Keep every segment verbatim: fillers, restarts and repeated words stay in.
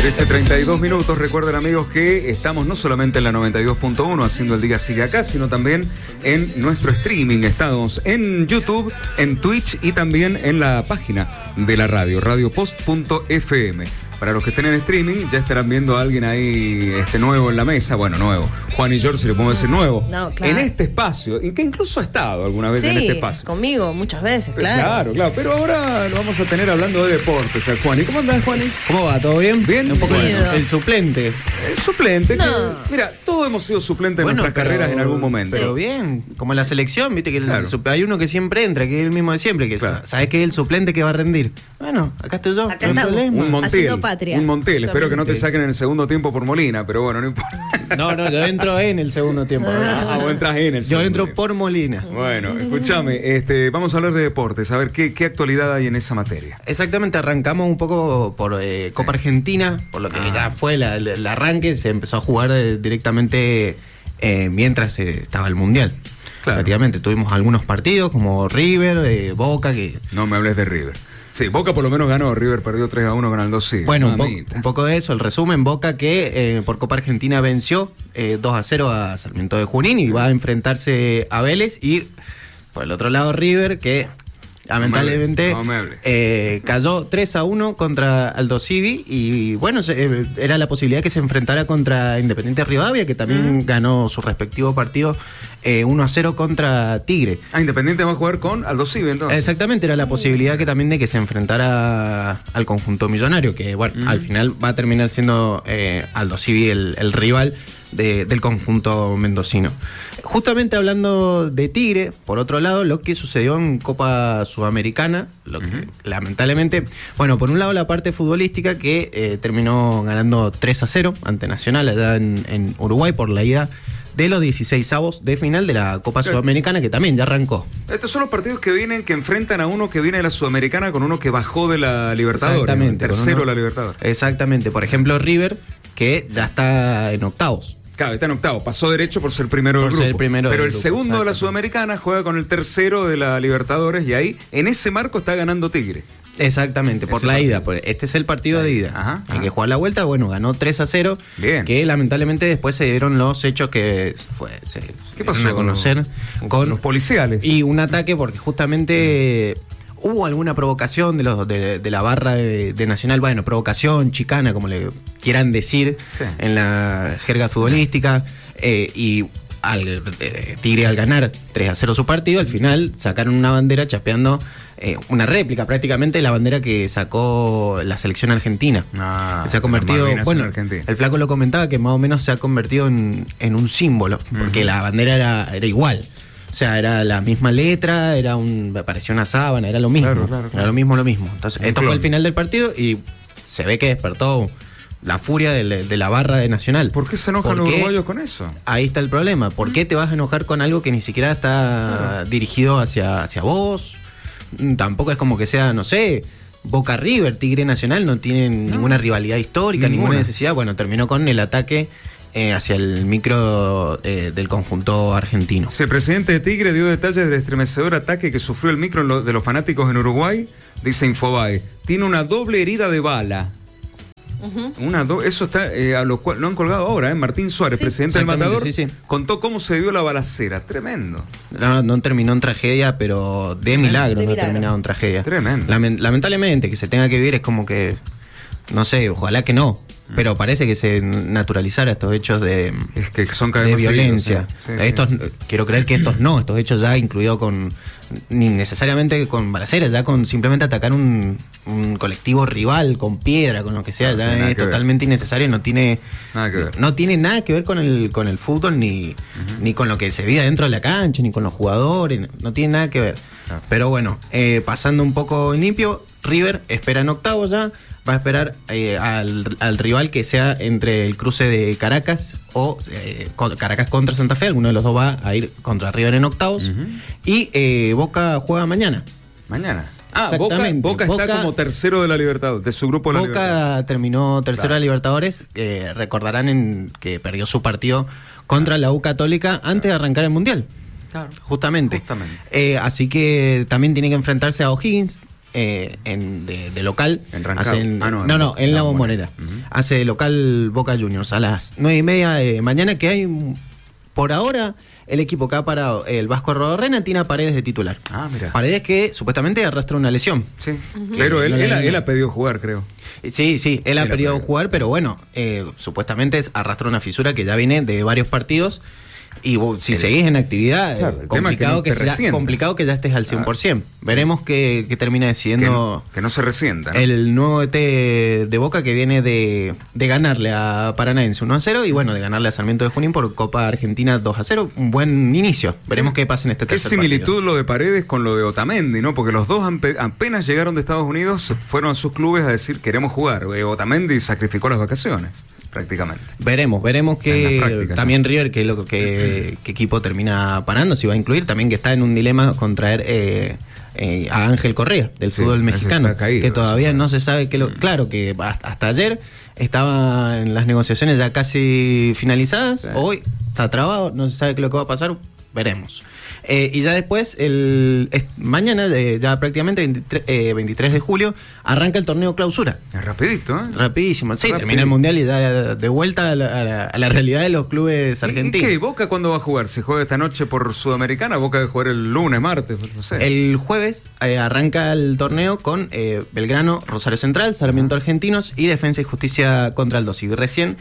trece treinta y dos minutos. Recuerden, amigos, que estamos no solamente en la noventa y dos punto uno haciendo El Día Sigue Acá, sino también en nuestro streaming. Estamos en YouTube, en Twitch y también en la página de la radio, radio post punto f m. Para los que estén en streaming, ya estarán viendo a alguien ahí este, nuevo en la mesa. Bueno, nuevo. Juan y George, si le podemos decir nuevo. No, claro. En este espacio, en que incluso ha estado alguna vez sí, en este espacio. Conmigo, muchas veces, Pero, claro. Claro, claro. Pero ahora lo vamos a tener hablando de deportes, al Juan. ¿Y cómo andás, Juan? ¿Cómo va? ¿Todo bien? Bien. Un poco el, Bien. el suplente. El suplente. No. Que, mira, todos hemos sido suplentes Bueno, en nuestras pero- carreras en algún momento. Pero bien, como en la selección, viste que el Claro. sup- hay uno que siempre entra, que es el mismo de siempre, que Claro. sabes que es el suplente que va a rendir. Bueno, acá estoy yo. Acá no hay estamos. problema. Un Montiel. Haciendo patria. Un Montiel. Espero que no te Exactamente. saquen en el segundo tiempo por Molina, pero bueno, no importa. No, no, yo entro en el segundo tiempo. Ah, vos entras en el Yo segundo entro tiempo. por Molina. Bueno, escúchame, este, vamos a hablar de deportes, a ver qué, qué actualidad hay en esa materia. Exactamente, arrancamos un poco por eh, Copa Argentina, por lo que Ah. ya fue la- la- el arranque, se empezó a jugar eh, directamente eh, mientras eh, estaba el Mundial. Claro. Prácticamente tuvimos algunos partidos como River, eh, Boca, que No me hables de River. Sí, Boca por lo menos ganó, River perdió tres a uno con Aldo Civi. Bueno, un, po- Mamita. un poco de eso, el resumen, Boca que eh, por Copa Argentina venció eh, dos a cero a Sarmiento de Junín y va a enfrentarse a Vélez, y por el otro lado River que lamentablemente No me hables. eh, cayó tres a uno contra Aldo Civi y bueno, se- eh, era la posibilidad que se enfrentara contra Independiente Rivadavia, que también ganó su respectivo partido eh, uno a cero contra Tigre. Ah, Independiente va a jugar con Aldo Civi, entonces. Exactamente, era la posibilidad que también de que se enfrentara al conjunto millonario, que bueno, Mm. al final va a terminar siendo eh, Aldo Civi el, el rival de- del conjunto mendocino. Justamente hablando de Tigre, por otro lado, lo que sucedió en Copa Sudamericana, lo que Ujú. lamentablemente, bueno, por un lado la parte futbolística que eh, terminó ganando tres a cero ante Nacional allá en, en Uruguay por la ida de los dieciseisavos de final de la Copa Claro. Sudamericana, que también ya arrancó. Estos son los partidos que vienen, que enfrentan a uno que viene de la Sudamericana con uno que bajó de la Libertadores. Exactamente, el con tercero uno- de la Libertadores. Exactamente, por ejemplo River, que ya está en octavos. Claro, está en octavo, pasó derecho por ser primero del Por grupo. ser primero Pero del el grupo, segundo de la exactamente. Sudamericana juega con el tercero de la Libertadores y ahí, en ese marco, está ganando Tigre. Exactamente, por Ese la partido. ida. por- Este es el partido de ida. Ajá, Hay ajá. que jugar la vuelta, bueno, ganó tres a cero. Bien. Que lamentablemente después se dieron los hechos que fue, se, se ¿Qué dieron pasó? a conocer con Los policiales. y un ataque porque justamente hubo alguna provocación de los de, de la barra de, de Nacional, bueno, provocación, chicana, como le quieran decir Sí. en la jerga futbolística, eh, y al eh, Tigre al ganar tres a cero su partido, al final sacaron una bandera chapeando eh, una réplica prácticamente de la bandera que sacó la selección argentina. Ah, se ha convertido, las Malvinas en bueno, Argentina. el flaco lo comentaba que más o menos se ha convertido en, en un símbolo, porque Ujú. la bandera era, era igual. O sea, era la misma letra, era un, me parecía una sábana, era lo mismo. Claro, claro, claro. Era lo mismo, lo mismo. Entonces, Un esto clon. fue el final del partido y se ve que despertó la furia de, de la barra de Nacional. ¿Por qué se enojan los ¿Por qué? uruguayos con eso? Ahí está el problema. ¿Por qué te vas a enojar con algo que ni siquiera está Claro. dirigido hacia, hacia vos? Mm, Tampoco es como que sea, no sé, Boca River, Tigre Nacional, no tienen ninguna rivalidad histórica, ninguna. Ninguna. necesidad. Bueno, terminó con el ataque eh, hacia el micro eh, del conjunto argentino. Sí, el presidente de Tigre dio detalles del estremecedor ataque que sufrió el micro en lo- de los fanáticos en Uruguay. Dice Infobae, tiene una doble herida de bala. Una do- eso está, eh, a lo cual lo han colgado ahora, ¿eh? Martín Suárez, Sí. presidente del Exactamente, Matador, sí, sí. contó cómo se dio la balacera. Tremendo. No, no terminó en tragedia, pero de milagro De no ha milagro. terminado en tragedia. Tremendo. Lamen- lamentablemente que se tenga que vivir es como que, no sé, ojalá que no, pero parece que se naturalizara estos hechos de, Es que son cada vez de más violencia. seguidos, sí. Sí, sí. Estos, quiero creer que estos no, estos hechos ya incluido con, ni necesariamente con balaceras, ya con simplemente atacar un, un colectivo rival con piedra, con lo que sea, No, ya tiene nada es que ver. totalmente innecesario, no tiene Nada que ver. no tiene nada que ver con el con el fútbol ni, ni con lo que se vive dentro de la cancha, ni con los jugadores, no tiene nada que ver. Claro. Pero bueno, eh, pasando un poco en limpio, River espera en octavos ya, va a esperar eh, al, al rival que sea entre el cruce de Caracas o eh, con- Caracas contra Santa Fe, alguno de los dos va a ir contra River en octavos. Ujú. Y eh, Boca juega mañana. Mañana. Ah, Boca, Exactamente. Boca está Boca- como tercero de la Libertad, de su grupo de la Libertad. Boca terminó tercero Claro. de Libertadores. Eh, recordarán en que perdió su partido contra la U Católica antes de arrancar el Mundial. Claro. Justamente. Justamente. Eh, así que también tiene que enfrentarse a O'Higgins eh, en, de, de local. En Rancagua. Hacen- Ah, no, no, en no, Boca. en la La Bombonera. Bombonera. Ujú. hace de local Boca Juniors a las nueve y media de mañana, que hay, por ahora, el equipo que ha parado, el Vasco Arrodarrena, tiene a Paredes de titular. Ah, mira. Paredes que supuestamente arrastra una lesión. Sí, uh-huh. Pero él, él, él ha pedido jugar, creo. Sí, sí, él, él ha pedido ha jugar, pero bueno, eh, supuestamente arrastra una fisura que ya viene de varios partidos. Y vos, si el, seguís en actividad, claro, complicado, que, que sea, complicado que ya estés al cien por ciento. Claro. Veremos qué, qué termina decidiendo. Que, que no se resienta, ¿no? El nuevo E T de Boca, que viene de, de ganarle a Paranaense uno a cero y bueno, de ganarle a Sarmiento de Junín por Copa Argentina dos a cero. Un buen inicio. Veremos qué pasa en este tercer partido. Qué similitud lo de Paredes con lo de Otamendi, ¿no? Porque los dos apenas llegaron de Estados Unidos, fueron a sus clubes a decir queremos jugar. Otamendi sacrificó las vacaciones, prácticamente. Veremos, veremos que también, ¿no? River, que lo que qué equipo termina parando, si va a incluir, también que está en un dilema con traer eh, eh, a Ángel Correa del sí, fútbol mexicano, caído, que todavía no se sabe que lo, claro que hasta ayer estaba en las negociaciones ya casi finalizadas, sí. Hoy está trabado, no se sabe qué es lo que va a pasar, veremos. Eh, y ya después, el es, mañana, eh, ya prácticamente veintitrés, eh, veintitrés de julio, arranca el torneo clausura. Es rapidito, ¿eh? Rapidísimo, sí, Rapidito. Termina el Mundial y ya de vuelta a la, a la, a la realidad de los clubes argentinos. ¿Y qué? ¿Boca cuándo va a jugar? ¿Se juega esta noche por Sudamericana? ¿Boca va a jugar el lunes, martes? No sé. El jueves eh, arranca el torneo con eh, Belgrano, Rosario Central, Sarmiento uh-huh. Argentinos y Defensa y Justicia contra el Dos. Y recién...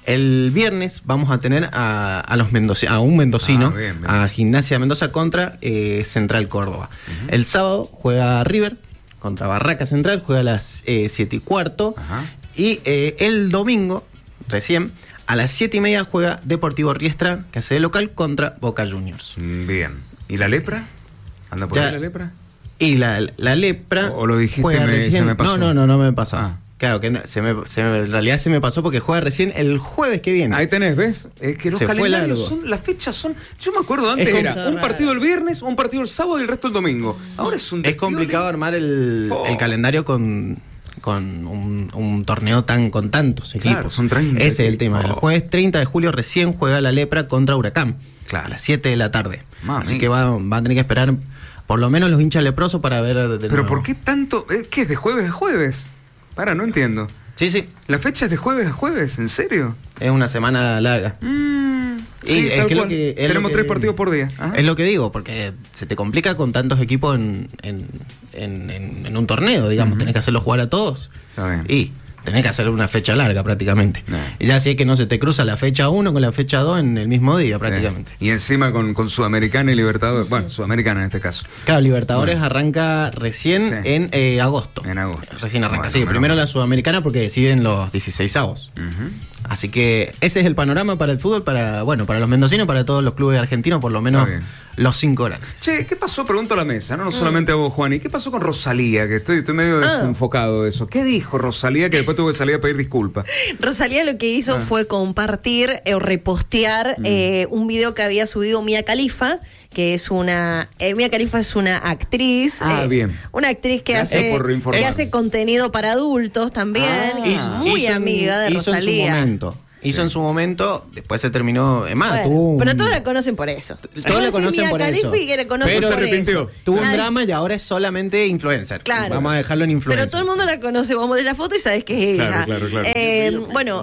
El viernes vamos a tener a, a los mendoci- a un mendocino, ah, bien, bien. A Gimnasia de Mendoza contra eh, Central Córdoba. Uh-huh. El sábado juega River contra Barraca Central, juega a las eh, siete y cuarto. Uh-huh. Y eh, el domingo, recién, a las siete y media juega Deportivo Riestra, que hace de local, contra Boca Juniors. Bien. ¿Y la Lepra? ¿Anda por ya, ahí la Lepra? Y la, la Lepra... ¿O, o lo dijiste y me, se me pasó? No, no, no, no me pasa. Ah. Claro, que no, se me, se me, en realidad se me pasó porque juega recién el jueves que viene. Ahí tenés, ¿ves? Es que los se calendarios son, las fechas son... Yo me acuerdo antes era un partido el viernes, un partido el sábado y el resto el domingo. Ahora es un... Es complicado de... armar el, oh. el calendario con, con un, un torneo tan con tantos equipos. Claro, son treinta. Ese es el tema. Oh. El jueves treinta de julio recién juega la Lepra contra Huracán. Claro. A las siete de la tarde. Mami. Así que va, va a tener que esperar por lo menos los hinchas leprosos para ver... De Pero nuevo. ¿Por qué tanto? ¿Es que es de jueves a jueves? Para, no entiendo. Sí, sí. ¿La fecha es de jueves a jueves? ¿En serio? Es una semana larga. Mm, sí, es tal que cual. Que, tenemos que, tres partidos por día. Ajá. Es lo que digo, porque se te complica con tantos equipos en, en, en, en, en un torneo, digamos. Uh-huh. Tenés que hacerlos jugar a todos. Está bien. Y tenés que hacer una fecha larga prácticamente. No. Y ya si es que no se te cruza la fecha uno con la fecha dos en el mismo día prácticamente. Eh. Y encima con, con Sudamericana y Libertadores. Bueno, Sudamericana en este caso. Claro, Libertadores bueno. arranca recién sí. en eh, agosto. En agosto. Recién arranca. Bueno, sí, bueno. Primero la Sudamericana porque deciden los dieciseisavos. Uh-huh. Así que ese es el panorama para el fútbol, para bueno para los mendocinos, para todos los clubes argentinos, por lo menos los cinco grandes. Che, ¿qué pasó? Pregunto a la mesa, no, no solamente a vos, Juan. ¿Y qué pasó con Rosalía? Que estoy, estoy medio ah. desenfocado de eso. ¿Qué dijo Rosalía que después tuvo que salir a pedir disculpas? Rosalía lo que hizo ah. fue compartir o eh, repostear mm. eh, un video que había subido Mia Khalifa, que es una... Eh, Mia Khalifa es una actriz. Ah, eh, bien. Una actriz que hace, que hace contenido para adultos también. Ah. Hizo, muy hizo amiga de hizo Rosalía. En su momento. Hizo sí. en su momento, después se terminó. Es más, bueno, tuvo un... Pero todos la conocen por eso. Todos la conocen Mia por Khalifa eso. Y que la conocen pero por se arrepintió. Eso. Tuvo Ay. un drama y ahora es solamente influencer. Claro. Vamos a dejarlo en influencer. Pero todo el mundo la conoce. Vamos a ver la foto y sabes que es ella. Claro, claro, claro. Eh, bueno.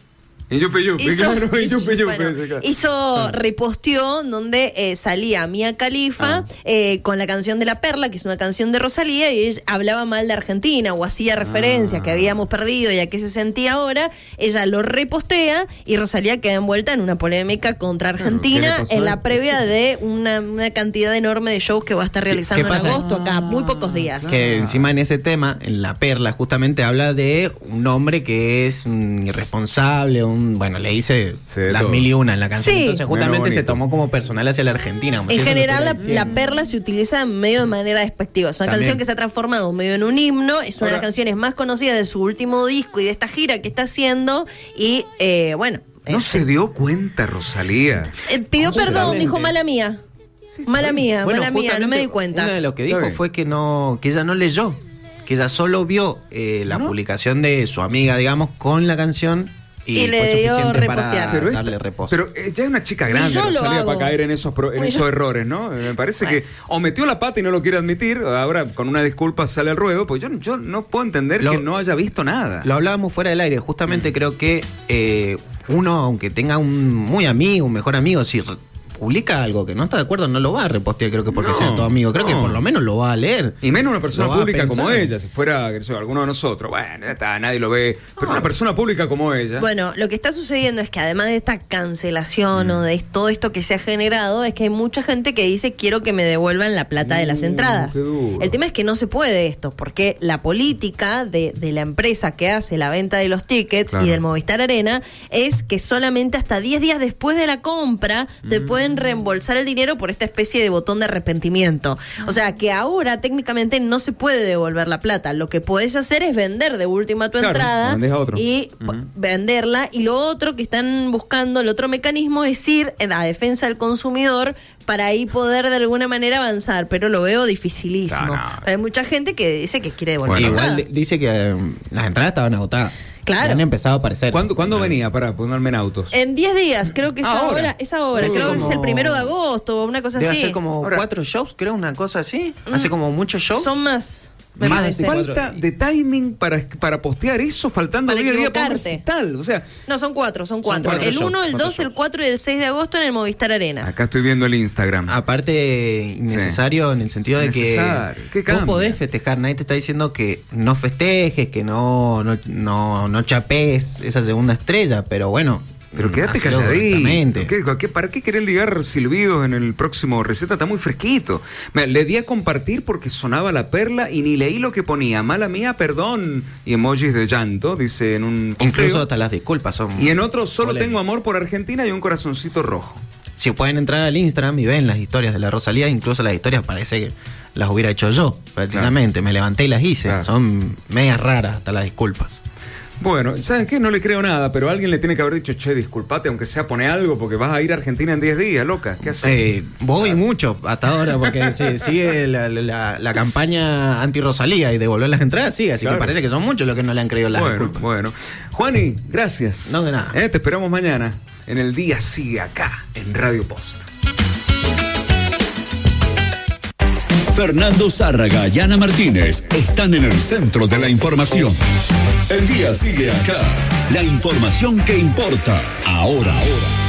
Y yupi, yupi, hizo, claro, hizo, yupi, yupi, bueno, claro. hizo reposteó donde eh, salía Mia Khalifa ah. eh, con la canción de La Perla, que es una canción de Rosalía, y ella hablaba mal de Argentina o hacía referencia ah. que habíamos perdido y a qué se sentía ahora. Ella lo repostea y Rosalía queda envuelta en una polémica contra Argentina claro, en la previa de una, una cantidad enorme de shows que va a estar realizando en agosto acá, ah, muy pocos días. Que encima en ese tema, en La Perla, justamente habla de un hombre que es un irresponsable, un bueno, le hice las todo. mil y una en la canción. Sí. Entonces justamente se tomó como personal hacia la Argentina. En si general la, la perla se utiliza medio de manera despectiva. Es una También. canción que se ha transformado medio en un himno. Es una Ahora. de las canciones más conocidas de su último disco y de esta gira que está haciendo. Y eh, bueno. No eh, se dio cuenta Rosalía. Eh, pidió perdón, dijo mala mía. Sí, mala mía, bueno, mala mía, no me di cuenta. Una de lo que dijo fue que no, que ella no leyó. Que ella solo vio eh, la ¿No? publicación de su amiga, digamos, con la canción. Y le fue dio suficiente repostear. para Pero, darle esta- reposo. pero eh, ya es una chica grande, yo lo Rosalía, hago. para caer en esos, pro- en Uy, esos yo- errores, ¿no? Me parece Bueno. que o metió la pata y no lo quiere admitir, ahora con una disculpa sale al ruedo, pues yo, yo no puedo entender Lo- que no haya visto nada. Lo hablábamos fuera del aire, justamente creo que eh, uno, aunque tenga un muy amigo, un mejor amigo, si re- publica algo que no está de acuerdo, no lo va a repostear, creo que porque No, sea tu amigo, creo que no. por lo menos lo va a leer. Y menos una persona Lo va a pública como pensar. ella, si fuera qué sé yo, alguno de nosotros, bueno, ya está, nadie lo ve, pero una persona pública como ella. Bueno, lo que está sucediendo es que además de esta cancelación Mm. o de todo esto que se ha generado, es que hay mucha gente que dice quiero que me devuelvan la plata de las Uh, entradas. qué duro. El tema es que no se puede esto, porque la política de, de la empresa que hace la venta de los tickets Claro. y del Movistar Arena es que solamente hasta diez días después de la compra te Mm. pueden reembolsar el dinero por esta especie de botón de arrepentimiento. O sea que ahora técnicamente no se puede devolver la plata. Lo que podés hacer es vender de última tu Claro, entrada la vendés a otro. y Ujú. p- venderla. Y lo otro que están buscando, el otro mecanismo es ir en la defensa del consumidor para ahí poder de alguna manera avanzar, pero lo veo dificilísimo. No, no. Hay mucha gente que dice que quiere devolver Bueno, la Igual plata. di- dice que eh, las entradas estaban agotadas. Claro. Y han empezado a aparecer. ¿Cuándo, ¿cuándo Una vez. venía? Para ponerme en autos. En diez días, creo que es Ah, ahora. ahora, es ahora, Debe creo ser que es el como- primero de agosto o una cosa Debe así. hacer como Ahora- cuatro shows, creo, una cosa así. Hace como muchos shows. Son más, me Más de parece. cuatro. Falta de timing para, para postear eso, faltando Para diez días para un equivocarte. recital. O sea, No, son cuatro, son cuatro. cuatro el shows, uno, el cuatro dos, el shows. cuatro y el seis de agosto en el Movistar Arena. acá estoy viendo el Instagram. Aparte, innecesario en el sentido de Innecesario. ¿Qué que cambia? vos podés festejar. Nadie te está diciendo que no festejes, que no, no, no, no chapes esa segunda estrella, pero bueno. Pero quédate hacelo calladito. correctamente. ¿Qué, qué, ¿Para qué querés ligar silbidos en el próximo receta? Está muy fresquito. Mira, le di a compartir porque sonaba la perla y ni leí lo que ponía. Mala mía, perdón. Y emojis de llanto, dice en un Incluso posteo. hasta las disculpas son. Y en otro, solo polémicas. tengo amor por Argentina y un corazoncito rojo. Si pueden entrar al Instagram y ven las historias de la Rosalía, incluso las historias parece que las hubiera hecho yo, prácticamente. Me levanté y las hice. Claro. Son medias raras hasta las disculpas. Bueno, ¿saben qué? No le creo nada, pero alguien le tiene que haber dicho, che, disculpate, aunque sea pone algo, porque vas a ir a Argentina en diez días, loca. ¿Qué haces? Eh, voy mucho hasta ahora porque sí, sigue la, la- la campaña anti-Rosalía y devolver las entradas, sigue, así Claro. que parece que son muchos los que no le han creído las bueno, disculpas. bueno. Juani, gracias. No, de nada. Eh, te esperamos mañana en el Día Sigue Acá, en Radio Post. Fernando Zárraga y Ana Martínez están en el centro de la información. El día sigue acá. La información que importa ahora, ahora.